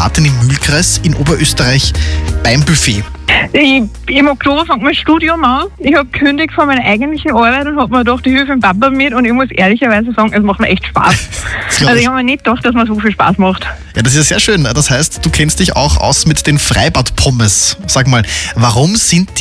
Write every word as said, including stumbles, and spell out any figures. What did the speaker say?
Martin im Mühlkreis in Oberösterreich beim Buffet? Ich, ich habe klar, fange mein Studium an. Ich habe gekündigt von meiner eigentlichen Arbeit und habe mir gedacht, ich helfe dem Papa mit und ich muss ehrlicherweise sagen, es macht mir echt Spaß. Also ich habe mir nicht gedacht, dass mir so viel Spaß macht. Ja, das ist ja sehr schön. Das heißt, du kennst dich auch aus mit den Freibad-Pommes. Sag mal, warum sind die